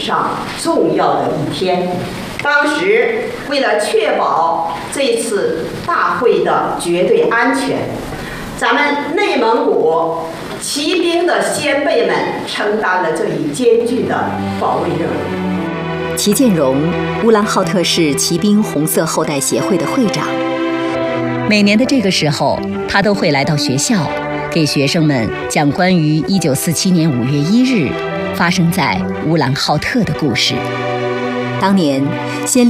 上重要的一天。当时为了确保这次大会的绝对安全，咱们内蒙古骑兵的先辈们承担了这一艰巨的保卫任务。 齐建荣，乌兰浩特市骑兵红色后代协会的会长。每年的这个时候，他都会来到学校，给学生们讲关于1947年5月1日发生在乌兰浩特的故事。当年，先